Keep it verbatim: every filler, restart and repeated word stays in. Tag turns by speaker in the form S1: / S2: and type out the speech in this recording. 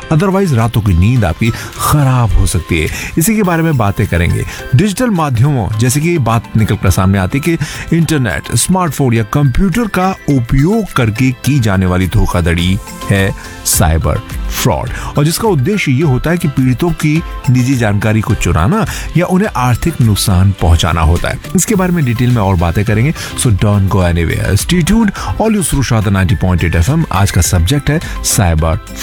S1: Otherwise रातों की नींद आपकी खराब हो सकती है। इसी के बारे में बातें करेंगे। डिजिटल माध्यमों जैसे कि बात निकल कर सामने आती है कि इंटरनेट, स्मार्टफोन या कंप्यूटर का उपयोग करके की जाने वाली धोखाधड़ी है साइबर फ्रॉड, और जिसका उद्देश्य ये होता है कि पीड़ितों की निजी जानकारी को चुराना या उन्हें आर्थिक नुकसान पहुंचाना होता है। इसके बारे में डिटेल में और बातें करेंगे, so don't go anywhere, stay tuned, all you सुरशाद ninety point eight FM. आज का सब्जेक्ट है साइबर